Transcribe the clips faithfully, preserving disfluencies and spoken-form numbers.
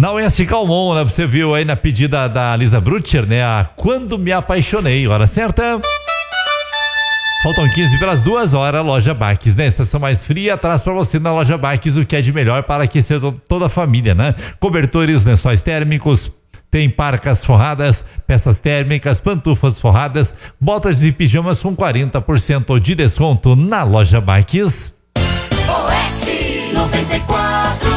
Na Oeste Calmon, né? Você viu aí na pedida da Lisa Brutcher, né? A Quando Me Apaixonei, hora certa. Faltam quinze para as duas horas, Loja Baques, né? Estação mais fria, traz para você na Loja Baques o que é de melhor para aquecer toda a família, né? Cobertores, lençóis térmicos, tem parcas forradas, peças térmicas, pantufas forradas, botas e pijamas com quarenta por cento de desconto na Loja Baques. Oeste noventa e quatro.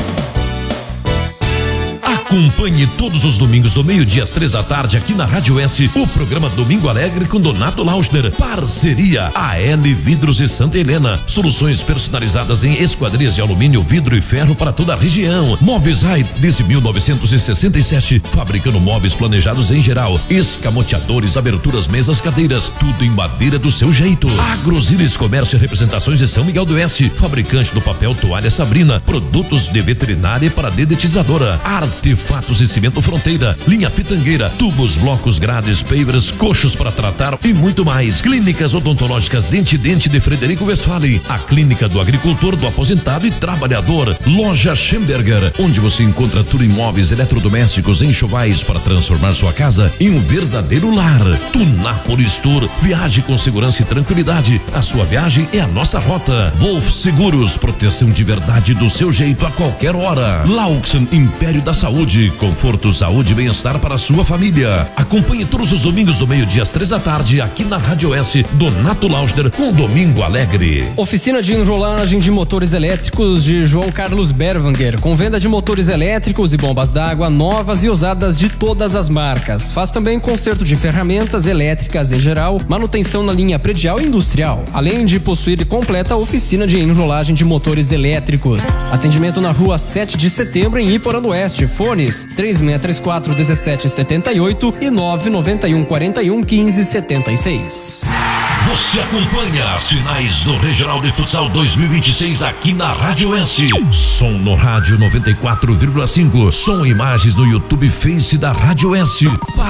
Acompanhe todos os domingos do meio-dia às três da tarde aqui na Rádio Oeste o programa Domingo Alegre com Donato Lauschner. Parceria A L Vidros e Santa Helena. Soluções personalizadas em esquadrias de alumínio, vidro e ferro para toda a região. Móveis Height desde mil novecentos e sessenta e sete, fabricando móveis planejados em geral. Escamoteadores, aberturas, mesas, cadeiras, tudo em madeira do seu jeito. Agrosilis Comércio e Representações de São Miguel do Oeste, fabricante do papel Toalha Sabrina, produtos de veterinária para dedetizadora. Artefatos e Cimento Fronteira, linha Pitangueira, tubos, blocos, grades, pavers, coxos para tratar e muito mais. Clínicas odontológicas Dente Dente de Frederico Westphalen, a clínica do agricultor, do aposentado e trabalhador. Loja Schemberger, onde você encontra tudo em móveis, eletrodomésticos, enxovais para transformar sua casa em um verdadeiro lar. Tunápolis Tour, viaje com segurança e tranquilidade. A sua viagem é a nossa rota. Wolf Seguros, proteção de verdade do seu jeito a qualquer hora. Laux Império da Saúde, conforto, saúde e bem-estar para a sua família. Acompanhe todos os domingos do meio-dia às três da tarde aqui na Rádio Oeste, Donato Lauschner com Domingo Alegre. Oficina de enrolagem de motores elétricos de João Carlos Berwanger, com venda de motores elétricos e bombas d'água novas e usadas de todas as marcas. Faz também conserto de ferramentas elétricas em geral, manutenção na linha predial e industrial, além de possuir completa oficina de enrolagem de motores elétricos. Atendimento na rua sete de setembro em Iporã do Oeste. Fones três seis três quatro um sete sete oito e nove nove um quatro um um cinco sete seis. Você acompanha as finais do Regional de Futsal dois mil e vinte e seis aqui na Rádio Oeste. Som no rádio noventa e quatro vírgula cinco. Som e imagens no YouTube Face da Rádio Oeste.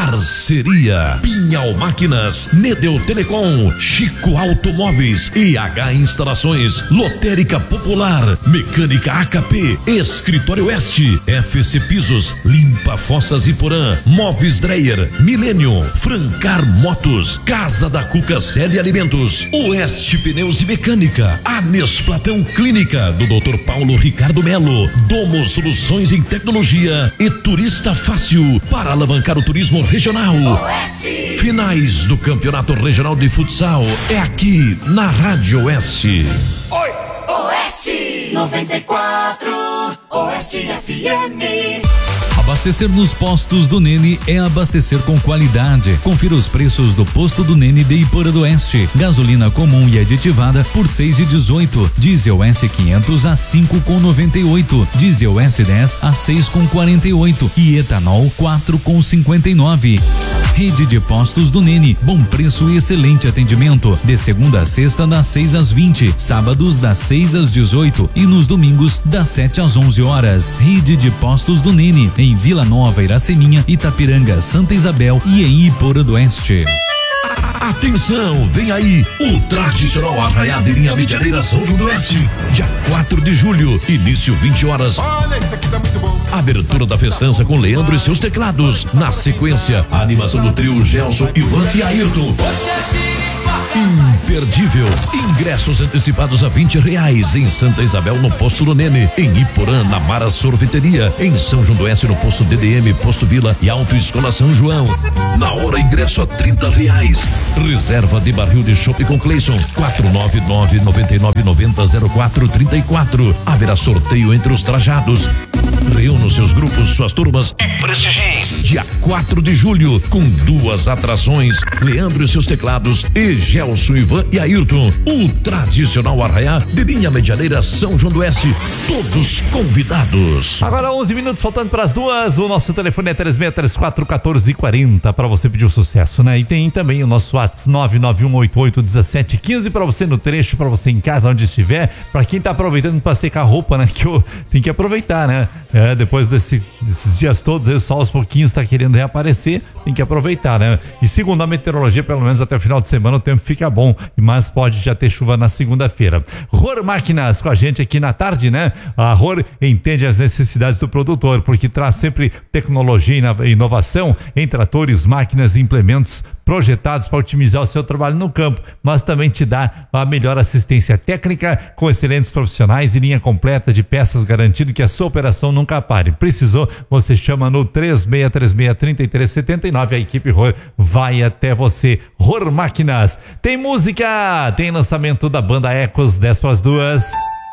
Parceria Pinhal Máquinas, Nedeu Telecom, Chico Automóveis, I H Instalações, Lotérica Popular, Mecânica A K P, Escritório Oeste, F C Pisos, Limpa Fossas Iporã, Móveis Dreyer, Milênio, Francar Motos, Casa da Cuca Sede Alimentos, Oeste Pneus e Mecânica, Anes Platão Clínica do doutor Paulo Ricardo Melo, Domo Soluções em Tecnologia e Turista Fácil para alavancar o turismo regional. Oeste. Finais do Campeonato Regional de Futsal é aqui na Rádio Oeste. Oi. Oeste noventa e quatro, Oeste F M. Abastecer nos postos do Nene é abastecer com qualidade. Confira os preços do posto do Nene de Iporã do Oeste. Gasolina comum e aditivada por seis e dezoito. Diesel S quinhentos a cinco com noventa e oito. Diesel S dez a seis com quarenta e oito e etanol quatro com cinquenta e nove. Rede de postos do Nene, bom preço e excelente atendimento. De segunda a sexta das seis às vinte, sábados das seis às dezoito e nos domingos das sete às onze horas. Rede de postos do Nene em Vila Nova, Iraceminha, Itapiranga, Santa Isabel e em Iporã do Oeste. Atenção, vem aí o tradicional Arraiá de Linha Medianeira São João do Oeste, dia quatro de julho, início vinte horas. Olha, isso aqui tá muito bom. Abertura da festança com Leandro e seus teclados. Na sequência, a animação do trio Gelson, Ivan e Ayrton. Imperdível. Ingressos antecipados a vinte reais em Santa Isabel no posto do Nene, em Iporã na Mara Sorveteria, em São João do Oeste no posto D D M, posto Vila e Autoescola São João. Na hora ingresso a trinta reais. Reserva de barril de chopp com Cleison quatro nove nove nove nove nove zero zero quatro três quatro. Haverá sorteio entre os trajados. Reúna seus grupos, suas turmas e prestigie. Dia quatro de julho, com duas atrações: Leandro e seus teclados e Gelson, Ivan e Ayrton. O tradicional Arraiá de Linha Medianeira São João do Oeste. Todos convidados. Agora onze minutos faltando para as duas. O nosso telefone é três seis três quatro um quatro quatro zero para você pedir o sucesso, né? E tem também o nosso WhatsApp nove nove um oito oito um sete um cinco para você no trecho, para você em casa, onde estiver. Para quem tá aproveitando para secar roupa, né? Que eu, tem que aproveitar, né? É, É, depois desse, desses dias todos, aí o sol aos pouquinhos está querendo reaparecer, tem que aproveitar, né? E segundo a meteorologia, pelo menos até o final de semana o tempo fica bom, mas pode já ter chuva na segunda-feira. Rohr Máquinas com a gente aqui na tarde, né? A Rohr entende as necessidades do produtor, porque traz sempre tecnologia e inovação em tratores, máquinas e implementos projetados para otimizar o seu trabalho no campo, mas também te dá a melhor assistência técnica com excelentes profissionais e linha completa de peças, garantindo que a sua operação nunca pare. Precisou? Você chama no três seis três seis, três três sete nove, a equipe Rohr vai até você. Rohr Máquinas. Tem música, tem lançamento da banda Ecos, dez para as duas.